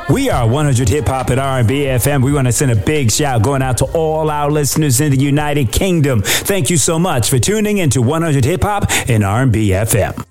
We are 100 Hip Hop at R&B FM. We want to send a big shout going out to all our listeners in the United Kingdom. Thank you so much for tuning into 100 Hip Hop and R&B FM.